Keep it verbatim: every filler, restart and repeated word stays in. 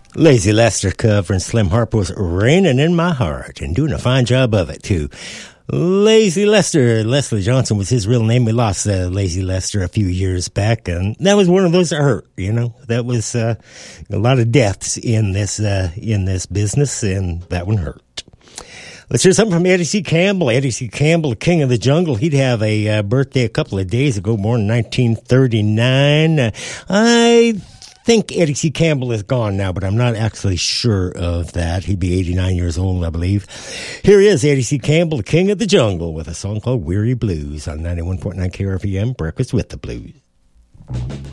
Lazy Lester covering Slim Harpo's Raining in My Heart, and doing a fine job of it, too. Lazy Lester, Leslie Johnson was his real name. We lost uh, Lazy Lester a few years back, and that was one of those that hurt, you know. That was uh, a lot of deaths in this uh, in this business, and that one hurt. Let's hear something from Eddie C. Campbell. Eddie C. Campbell, King of the Jungle. He'd have a uh, birthday a couple of days ago, born in nineteen thirty-nine. Uh, I think Eddie C. Campbell is gone now, but I'm not actually sure of that. He'd be eighty-nine years old, I believe. Here is Eddie C. Campbell, King of the Jungle, with a song called Weary Blues on ninety-one point nine K R P M, Breakfast with the Blues.